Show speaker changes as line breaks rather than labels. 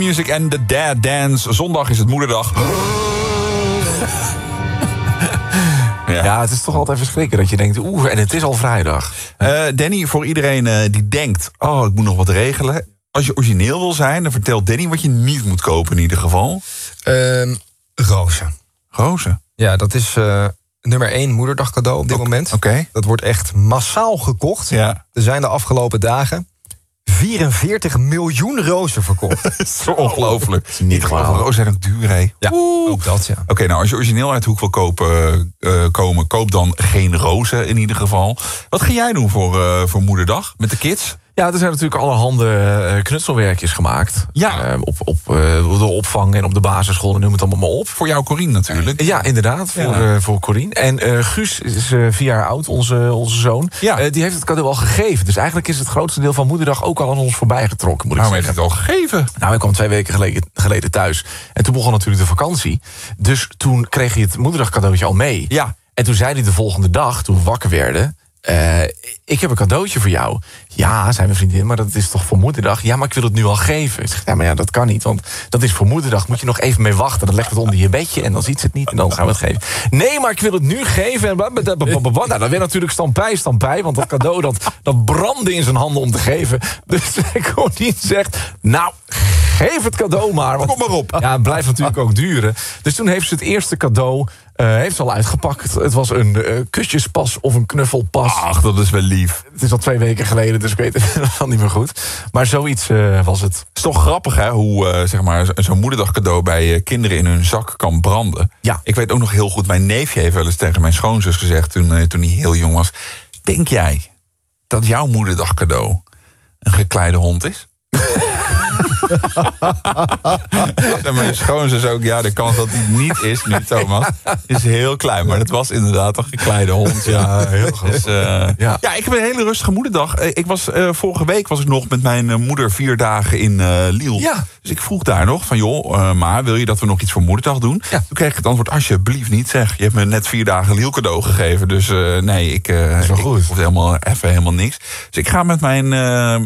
Music en The Dad Dance. Zondag is het moederdag.
Ja, het is toch altijd verschrikken dat je denkt, en het is al vrijdag.
Danny, voor iedereen die denkt, ik moet nog wat regelen. Als je origineel wil zijn, dan vertelt Danny wat je niet moet kopen in ieder geval.
Rozen.
Rozen?
Ja, dat is nummer 1 moederdag cadeau op dit moment.
Oké.
Dat wordt echt massaal gekocht.
Ja.
Er zijn de afgelopen dagen 44 miljoen rozen verkocht.
Dat is zo ongelooflijk.
is niet gewoon.
Rozen zijn ook duur, hè?
Ja, ook dat, ja.
Oké, nou, als je origineel uit de hoek wil komen, koop dan geen rozen in ieder geval. Wat ga jij doen voor moederdag met de kids?
Ja, er zijn natuurlijk allerhande knutselwerkjes gemaakt.
Ja.
Op de opvang en op de basisschool en noem het allemaal maar op.
Voor jou, Corine, natuurlijk.
Ja, inderdaad, voor Corine. En Guus is 4 jaar oud, onze zoon.
Ja.
Die heeft het cadeau al gegeven. Dus eigenlijk is het grootste deel van moederdag ook al aan ons voorbij getrokken, moet ik
Waarom heeft
zeggen.
hij het al gegeven?
Nou, hij kwam 2 weken geleden thuis. En toen begon natuurlijk de vakantie. Dus toen kreeg hij het moederdagcadeautje al mee.
Ja.
En toen zei hij de volgende dag, toen we wakker werden, ik heb een cadeautje voor jou. Ja, zei mijn vriendin, maar dat is toch voor moederdag? Ja, maar ik wil het nu al geven. Ik zeg, ja, maar dat kan niet, want dat is voor moederdag. Moet je nog even mee wachten. Dan legt het onder je bedje en dan ziet ze het niet en dan gaan we het geven. Nee, maar ik wil het nu geven. En nou, dan werd natuurlijk stampij. Want dat cadeau, dat brandde in zijn handen om te geven. Dus Corine zegt, nou, geef het cadeau maar. Want,
kom maar op.
Ja, het blijft natuurlijk ook duren. Dus toen heeft ze het eerste cadeau heeft ze al uitgepakt. Het was een kusjespas of een knuffelpas.
Ach, dat is wel lief.
Het is al 2 weken geleden, dus ik weet het al niet meer goed. Maar zoiets was het.
Het is toch grappig, hè, hoe zeg maar, zo'n moederdag cadeau bij kinderen in hun zak kan branden.
Ja.
Ik weet ook nog heel goed, mijn neefje heeft wel eens tegen mijn schoonzus gezegd toen hij heel jong was. Denk jij dat jouw moederdag cadeau een gekleide hond is? En mijn schoonzus ook, ja, de kans dat hij niet is nu, Thomas, is heel klein. Maar het was inderdaad een gekleide hond. Ja, heel goed. Dus, ja, ik heb een hele rustige moederdag. Vorige week was ik nog met mijn moeder 4 dagen in Lille.
Ja.
Dus ik vroeg daar nog van, joh, maar wil je dat we nog iets voor moederdag doen? Ja. Toen kreeg ik het antwoord, alsjeblieft niet, zeg. Je hebt me net 4 dagen Lille cadeau gegeven. Dus nee, ik hoef helemaal niks. Dus ik ga met mijn